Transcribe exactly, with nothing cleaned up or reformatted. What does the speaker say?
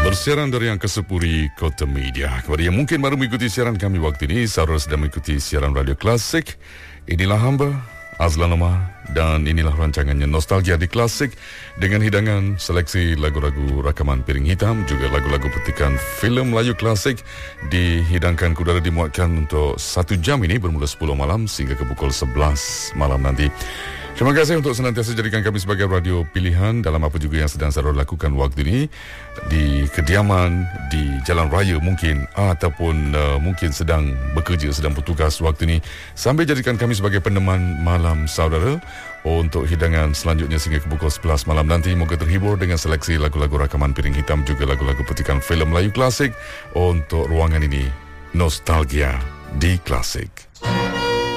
Bersiaran dari Angkasa Puri, Kota Media. Kepada yang mungkin baru mengikuti siaran kami waktu ini, saudara sedang mengikuti siaran radio klasik. Inilah hamba, Azlan Omar, dan inilah rancangannya Nostalgia di Klasik dengan hidangan seleksi lagu-lagu rakaman piring hitam, juga lagu-lagu petikan filem Melayu klasik dihidangkan kudara dimuatkan untuk satu jam ini bermula sepuluh malam sehingga ke pukul sebelas malam nanti. Terima kasih untuk senantiasa jadikan kami sebagai radio pilihan dalam apa juga yang sedang saudara lakukan waktu ini di kediaman, di jalan raya mungkin, ataupun uh, mungkin sedang bekerja, sedang bertugas waktu ini, sambil jadikan kami sebagai peneman malam saudara untuk hidangan selanjutnya sehingga ke pukul sebelas malam nanti. Moga terhibur dengan seleksi lagu-lagu rakaman piring hitam, juga lagu-lagu petikan filem Melayu klasik untuk ruangan ini, Nostalgia di Klasik.